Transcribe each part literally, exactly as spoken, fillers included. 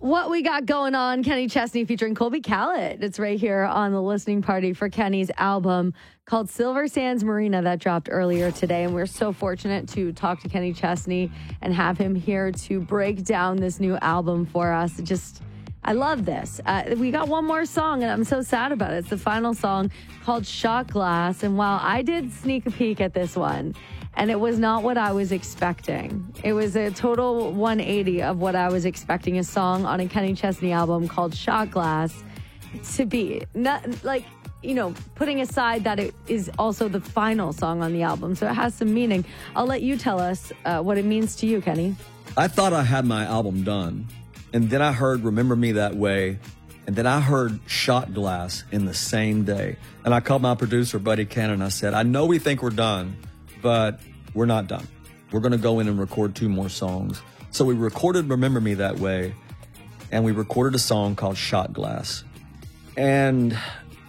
What we got going on, Kenny Chesney featuring Colby Callett. It's right here on the listening party for Kenny's album called Silver Sands Marina that dropped earlier today. And we're so fortunate to talk to Kenny Chesney and have him here to break down this new album for us. It just, I love this. Uh, we got one more song and I'm so sad about it. It's the final song called Shot Glass. And while I did sneak a peek at this one, and it was not what I was expecting. It was a total one eighty of what I was expecting, a song on a Kenny Chesney album called Shot Glass to be. Not like, you know, putting aside that it is also the final song on the album, so it has some meaning. I'll let you tell us uh, what it means to you, Kenny. I thought I had my album done, and then I heard Remember Me That Way, and then I heard Shot Glass in the same day. And I called my producer, Buddy Cannon, and I said, I know we think we're done, but we're not done. We're going to go in and record two more songs. So we recorded Remember Me That Way, and we recorded a song called Shot Glass. And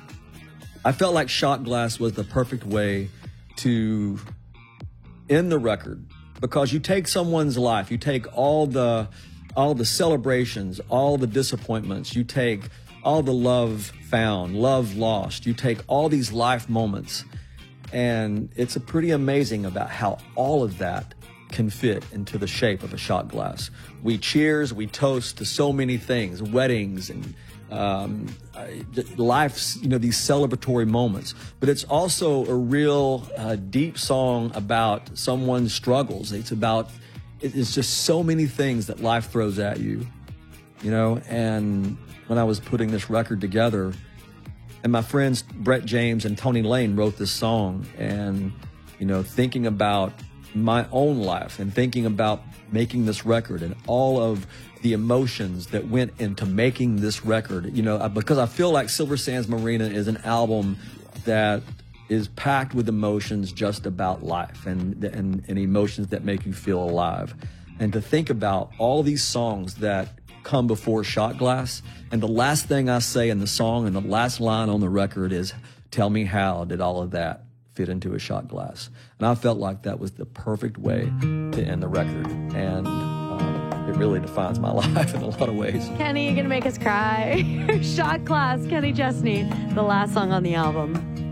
I felt like Shot Glass was the perfect way to end the record, because you take someone's life, you take all the all the celebrations, all the disappointments, you take all the love found, love lost, you take all these life moments. And it's a pretty amazing about how all of that can fit into the shape of a shot glass. We cheers, we toast to so many things, weddings and um, life's, you know, these celebratory moments. But it's also a real uh, deep song about someone's struggles. It's about, it's just so many things that life throws at you, you know. And when I was putting this record together, and my friends Brett James and Tony Lane wrote this song, and, you know, thinking about my own life and thinking about making this record and all of the emotions that went into making this record, you know, because I feel like Silver Sands Marina is an album that is packed with emotions just about life and, and, and emotions that make you feel alive. And to think about all these songs that come before Shot Glass, and the last thing I say in the song and the last line on the record is, tell me how did all of that fit into a shot glass? And I felt like that was the perfect way to end the record, and uh, it really defines my life in a lot of ways. Kenny, you're gonna make us cry. Shot Glass, Kenny Chesney, the last song on the album.